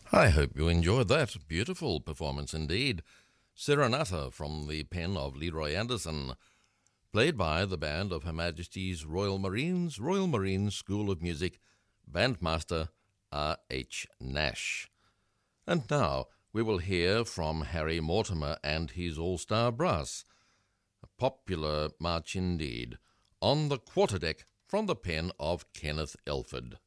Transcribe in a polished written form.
I hope you enjoyed that. Beautiful performance indeed. Serenata from the pen of Leroy Anderson, played by the band of Her Majesty's Royal Marines School of Music, Bandmaster R. H. Nash. And now we will hear from Harry Mortimer and his All-Star Brass, a popular march indeed, On the Quarterdeck from the pen of Kenneth Elford.